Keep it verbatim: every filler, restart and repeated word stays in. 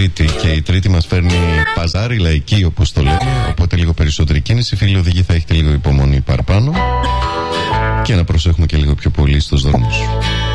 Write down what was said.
Τρίτη και η Τρίτη μας φέρνει παζάρι λαϊκή, όπως το λέμε. Οπότε λίγο περισσότερη κίνηση. Φίλοι οδηγοί, θα έχετε λίγο υπομονή παραπάνω και να προσέχουμε και λίγο πιο πολύ στους δρόμους.